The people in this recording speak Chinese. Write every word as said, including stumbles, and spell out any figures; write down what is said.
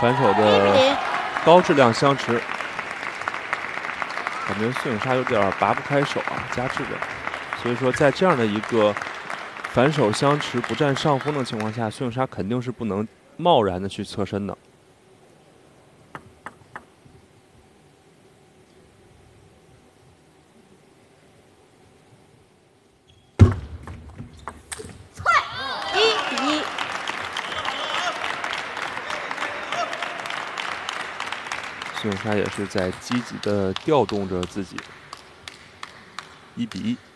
反手的高质量相持，感觉孙颖莎有点拔不开手啊，加持着。所以说，在这样的一个反手相持不占上风的情况下，孙颖莎肯定是不能贸然的去侧身的。孙颖莎也是在积极的调动着自己，一比一。